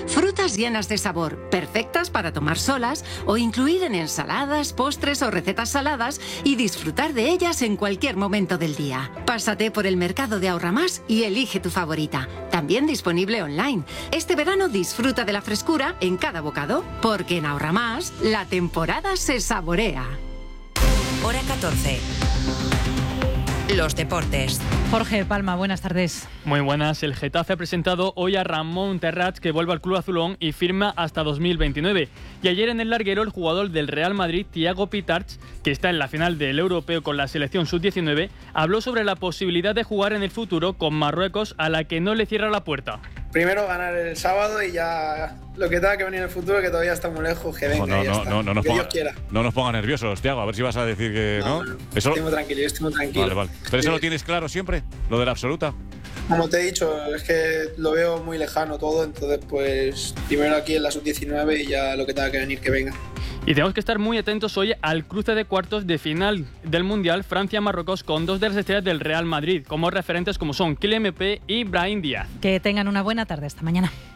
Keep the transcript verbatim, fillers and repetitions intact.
Frutas llenas de sabor, perfectas para tomar solas o incluir en ensaladas, postres o recetas saladas y disfrutar de ellas en cualquier momento del día. Pásate por el mercado de Ahorramás y elige tu favorita. También disponible online. Este verano disfruta de la frescura en cada bocado, porque en Ahorramás la temporada se saborea. Hora catorce. Los deportes. Jorge Palma, buenas tardes. Muy buenas. El Getafe ha presentado hoy a Ramón Terrats, que vuelve al club azulón y firma hasta dos mil veintinueve. Y ayer en el larguero, el jugador del Real Madrid, Thiago Pitarch, que está en la final del europeo con la selección sub diecinueve, habló sobre la posibilidad de jugar en el futuro con Marruecos, a la que no le cierra la puerta. Primero ganar el sábado y ya lo que tenga que venir en el futuro, que todavía está muy lejos, que venga, no, ya no, está. no, no, nos que ponga, Dios quiera. No nos ponga nerviosos, Thiago, a ver si vas a decir que no. no, no. Eso estoy muy tranquilo, yo estoy muy tranquilo. Vale, vale. ¿Pero eso lo tienes claro siempre? ¿Lo de la absoluta? Como te he dicho, es que lo veo muy lejano todo, entonces pues primero aquí en la sub diecinueve y ya lo que tenga que venir, que venga. Y tenemos que estar muy atentos hoy al cruce de cuartos de final del Mundial Francia-Marruecos, con dos de las estrellas del Real Madrid como referentes, como son Kylian Mbappé y Brahim Díaz. Que tengan una buena tarde. Hasta mañana.